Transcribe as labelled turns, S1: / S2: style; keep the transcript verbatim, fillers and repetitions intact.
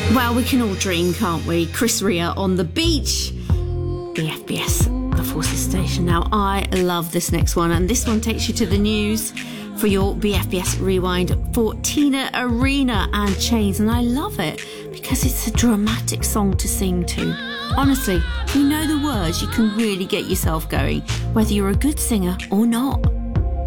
S1: Well, we can all dream, can't we? Chris Rea on the beach. B F B S, the Forces Station. Now, I love this next one, and this one takes you to the news for your B F B S Rewind for Tina Arena and Chains, and I love it because it's a dramatic song to sing to. Honestly, if you know the words, you can really get yourself going, whether you're a good singer or not.